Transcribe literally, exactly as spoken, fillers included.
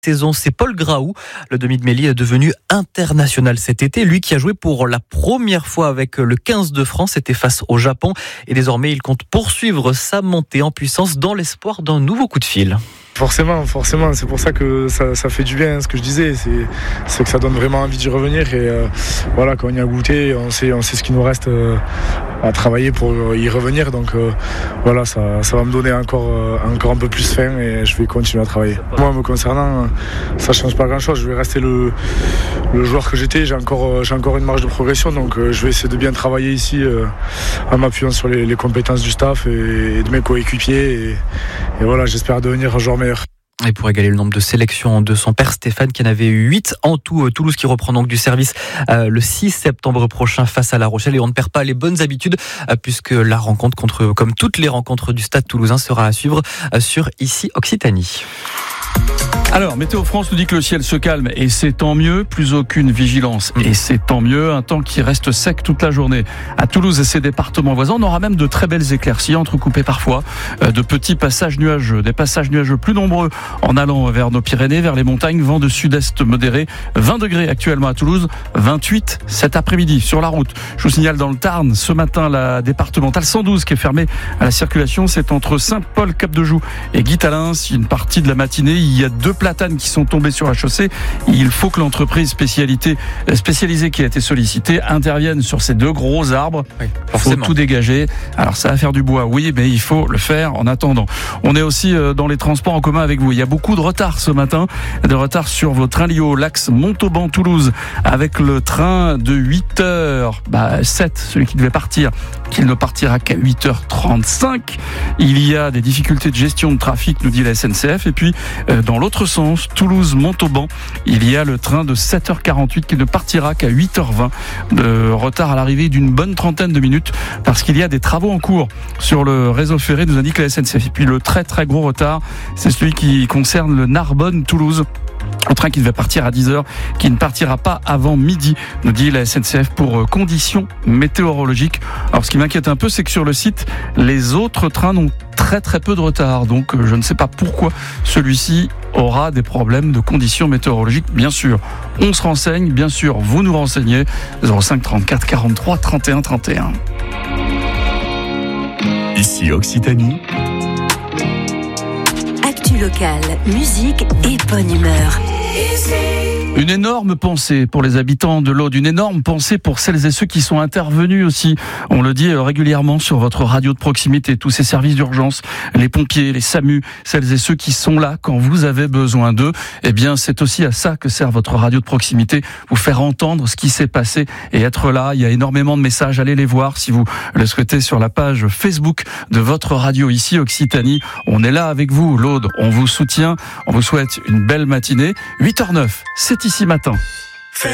Saison, c'est Paul Graou. Le demi de mêlée est devenu international cet été. Lui qui a joué pour la première fois avec le quinze de France, c'était face au Japon. Et désormais, il compte poursuivre sa montée en puissance dans l'espoir d'un nouveau coup de fil. Forcément, forcément, c'est pour ça que ça, ça fait du bien, hein, ce que je disais, c'est, c'est que ça donne vraiment envie d'y revenir et euh, voilà, quand on y a goûté, on sait, on sait ce qu'il nous reste euh, à travailler pour y revenir, donc euh, voilà, ça, ça va me donner encore, euh, encore un peu plus faim et je vais continuer à travailler. Moi, me concernant, ça change pas grand-chose, je vais rester le, le joueur que j'étais, j'ai encore, j'ai encore une marge de progression, donc euh, je vais essayer de bien travailler ici euh, en m'appuyant sur les, les compétences du staff et, et de mes coéquipiers et, et voilà, j'espère devenir un joueur meilleur. Et pour égaler le nombre de sélections de son père Stéphane, qui en avait eu huit en tout, Toulouse qui reprend donc du service euh, le six septembre prochain face à La Rochelle. Et on ne perd pas les bonnes habitudes euh, puisque la rencontre, contre, comme toutes les rencontres du Stade toulousain, sera à suivre euh, sur Ici Occitanie. Alors, Météo France nous dit que le ciel se calme et c'est tant mieux, plus aucune vigilance et c'est tant mieux, un temps qui reste sec toute la journée. À Toulouse et ses départements voisins, on aura même de très belles éclaircies entrecoupées parfois de petits passages nuageux, des passages nuageux plus nombreux en allant vers nos Pyrénées, vers les montagnes, vent de sud-est modéré, vingt degrés actuellement à Toulouse, vingt-huit cet après-midi sur la route. Je vous signale dans le Tarn, ce matin, la départementale cent douze qui est fermée à la circulation, c'est entre Saint-Paul, Cap-de-Joux et Guy-Talins. Une partie de la matinée, il y a deux platanes qui sont tombés sur la chaussée. Il faut que l'entreprise spécialité, spécialisée qui a été sollicitée intervienne sur ces deux gros arbres. Il oui, faut tout dégager. Alors ça va faire du bois, oui, mais il faut le faire en attendant. On est aussi dans les transports en commun avec vous. Il y a beaucoup de retard ce matin, de retard sur vos trains liés au l'axe Montauban-Toulouse avec le train de huit heures, bah sept, celui qui devait partir, qu'il ne partira qu'à huit heures trente-cinq. Il y a des difficultés de gestion de trafic, nous dit la S N C F. Et puis, dans l'autre sens, Toulouse-Montauban, il y a le train de sept heures quarante-huit qui ne partira qu'à huit heures vingt. De retard à l'arrivée d'une bonne trentaine de minutes parce qu'il y a des travaux en cours sur le réseau ferré, nous indique la S N C F. Et puis le très très gros retard, c'est celui qui concerne le Narbonne-Toulouse. Un train qui devait partir à dix heures, qui ne partira pas avant midi, nous dit la S N C F pour conditions météorologiques. Alors ce qui m'inquiète un peu, c'est que sur le site, les autres trains n'ont très très peu de retard. Donc je ne sais pas pourquoi celui-ci aura des problèmes de conditions météorologiques. Bien sûr, on se renseigne, bien sûr, vous nous renseignez. zéro cinq trente-quatre quarante-trois trente et un trente et un. Ici Occitanie. Local, musique et bonne humeur. Une énorme pensée pour les habitants de l'Aude, une énorme pensée pour celles et ceux qui sont intervenus aussi. On le dit régulièrement sur votre radio de proximité, tous ces services d'urgence, les pompiers, les SAMU, celles et ceux qui sont là quand vous avez besoin d'eux. Eh bien, c'est aussi à ça que sert votre radio de proximité, vous faire entendre ce qui s'est passé et être là. Il y a énormément de messages, allez les voir si vous le souhaitez sur la page Facebook de votre radio ici Occitanie. On est là avec vous, l'Aude, on vous soutient, on vous souhaite une belle matinée. huit heures neuf, c'est Ici Matin.